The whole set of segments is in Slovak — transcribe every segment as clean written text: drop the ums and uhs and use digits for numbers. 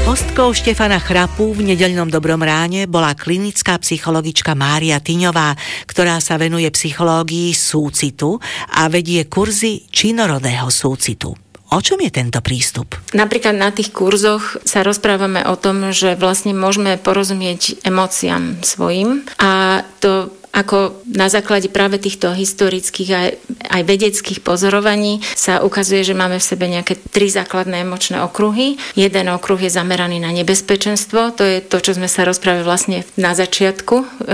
Hostkou Štefana Chrapu v nedeľnom Dobrom ráne bola klinická psychologička Mária Tiňová, ktorá sa venuje psychológii súcitu a vedie kurzy činorodého súcitu. O čom je tento prístup? Napríklad na tých kurzoch sa rozprávame o tom, že vlastne môžeme porozumieť emóciám svojim a to ako na základe práve týchto historických aj vedeckých pozorovaní sa ukazuje, že máme v sebe nejaké 3 základné emočné okruhy. Jeden okruh je zameraný na nebezpečenstvo, to je to, čo sme sa rozprávali vlastne na začiatku.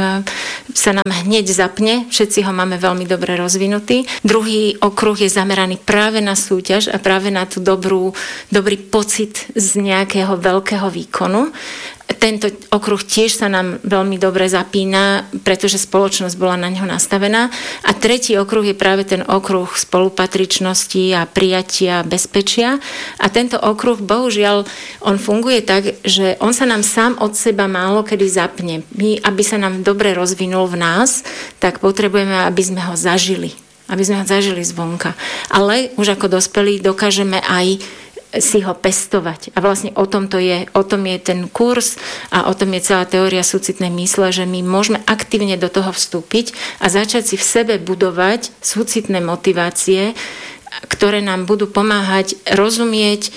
Sa nám hneď zapne, všetci ho máme veľmi dobre rozvinutý. Druhý okruh je zameraný práve na súťaž a práve na tú dobrý pocit z nejakého veľkého výkonu. Tento okruh tiež sa nám veľmi dobre zapína, pretože spoločnosť bola na ňo nastavená. A tretí okruh je práve ten okruh spolupatričnosti a prijatia, bezpečia. A tento okruh, bohužiaľ, on funguje tak, že on sa nám sám od seba málo kedy zapne. My, aby sa nám dobre rozvinul v nás, tak potrebujeme, aby sme ho zažili. Aby sme ho zažili zvonka. Ale už ako dospelí dokážeme aj si ho pestovať. A vlastne o tom je ten kurz a o tom je celá teória súcitnej mysle, že my môžeme aktívne do toho vstúpiť a začať si v sebe budovať súcitné motivácie, ktoré nám budú pomáhať rozumieť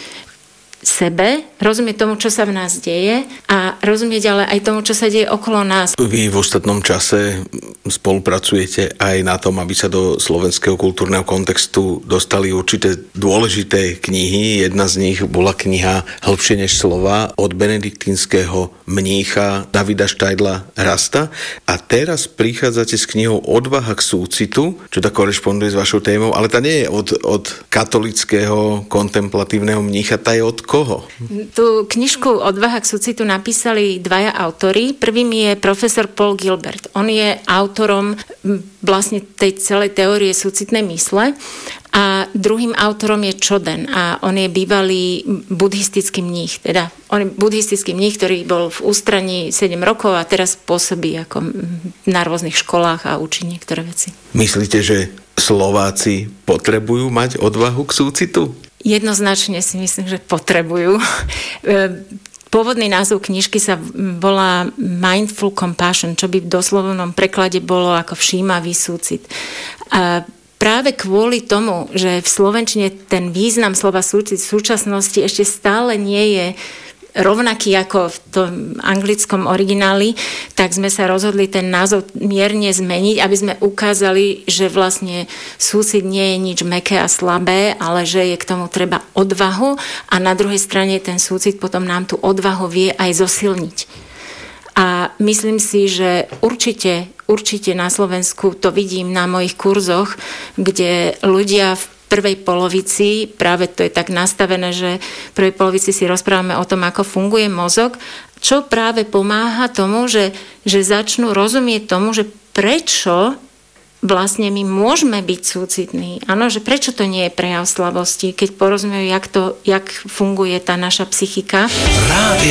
sebe, rozumieť tomu, čo sa v nás deje a rozumieť ale aj tomu, čo sa deje okolo nás. Vy v ostatnom čase spolupracujete aj na tom, aby sa do slovenského kultúrneho kontextu dostali určité dôležité knihy. Jedna z nich bola kniha Hlbšie než slova od benediktínskeho mnícha Davida Štajdla Rasta. A teraz prichádzate s knihou Odvaha k súcitu, čo tak korešponduje s vašou témou, ale tá nie je od katolického kontemplatívneho mnícha, tá je od koho? Tú knižku Odvaha k súcitu napísali 2 autori. Prvým je profesor Paul Gilbert. On je autorom vlastne tej celej teórie súcitnej mysle a druhým autorom je Choden a on je bývalý buddhistický mních. Teda on je buddhistický mních, ktorý bol v ústraní 7 rokov a teraz pôsobí ako na rôznych školách a učí niektoré veci. Myslíte, že Slováci potrebujú mať odvahu k súcitu? Jednoznačne si myslím, že potrebujú. Pôvodný názov knižky sa volá Mindful Compassion, čo by v doslovnom preklade bolo ako všímavý súcit. A práve kvôli tomu, že v slovenčine ten význam slova súcit v súčasnosti ešte stále nie je rovnaký ako v tom anglickom origináli, tak sme sa rozhodli ten názov mierne zmeniť, aby sme ukázali, že vlastne súcit nie je nič mäkké a slabé, ale že je k tomu treba odvahu a na druhej strane ten súcit potom nám tú odvahu vie aj zosilniť. A myslím si, že určite na Slovensku to vidím na mojich kurzoch, kde ľudia v prvej polovici, práve to je tak nastavené, že v prvej polovici si rozprávame o tom, ako funguje mozog, čo práve pomáha tomu, že začnú rozumieť tomu, že prečo vlastne my môžeme byť súcitní. Áno, že prečo to nie je prejav slabosti, keď porozumejú, jak funguje tá naša psychika.